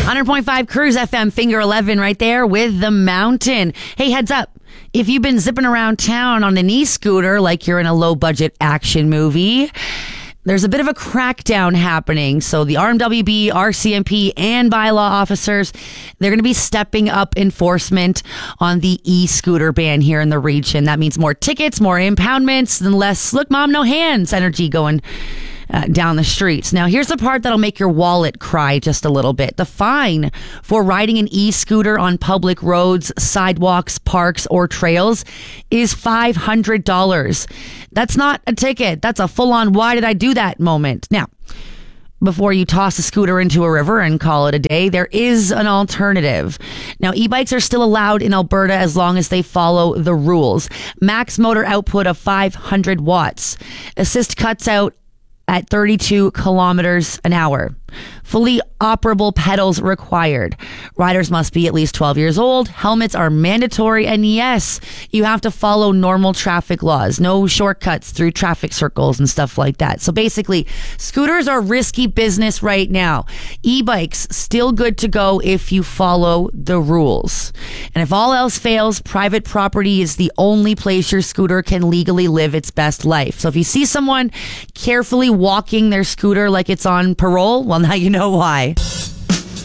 100.5 Cruise FM, Finger 11 right there with the mountain. Hey, heads up. If you've been zipping around town on an e-scooter like you're in a low-budget action movie, there's a bit of a crackdown happening. So the RMWB, RCMP, and bylaw officers, they're going to be stepping up enforcement on the e-scooter ban here in the region. That means more tickets, more impoundments, and less look mom, no hands energy going down the streets. Now, here's the part that'll make your wallet cry just a little bit. The fine for riding an e-scooter on public roads, sidewalks, parks, or trails is $500. That's not a ticket. That's a full-on why did I do that moment. Now, before you toss a scooter into a river and call it a day, there is an alternative. Now, e-bikes are still allowed in Alberta as long as they follow the rules. Max motor output of 500 watts. Assist cuts out at 32 kilometers an hour. Fully operable pedals required. Riders must be at least 12 years old. Helmets are mandatory. And yes, you have to follow normal traffic laws. No shortcuts through traffic circles and stuff like that. So basically, scooters are risky business right now. E-bikes, still good to go if you follow the rules. And if all else fails, private property is the only place your scooter can legally live its best life. So if you see someone carefully walking their scooter like it's on parole, well, now you know why.